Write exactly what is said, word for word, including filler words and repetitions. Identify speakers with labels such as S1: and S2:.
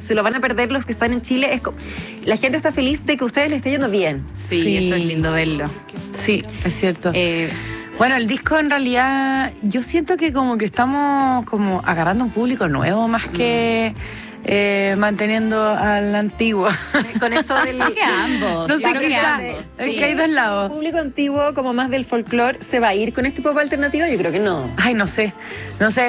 S1: se lo van a perder los que están en Chile. Es co- la gente está feliz de que a ustedes les esté yendo bien.
S2: Sí,
S3: Sí.
S2: eso es lindo verlo.
S3: Sí, es cierto.
S2: Eh,
S3: Bueno, el disco en realidad, yo siento que como que estamos como agarrando un público nuevo más que eh, manteniendo al antiguo.
S1: Con esto del...
S2: que ambos.
S3: No
S2: yo
S3: sé
S2: creo
S3: qué
S2: que
S3: está.
S2: ambos,
S3: Es
S2: sí.
S3: que hay dos
S1: El
S3: lados.
S1: público antiguo, como más del folclore, ¿se va a ir con este pop alternativo? Yo creo que no.
S3: Ay, no sé, no sé.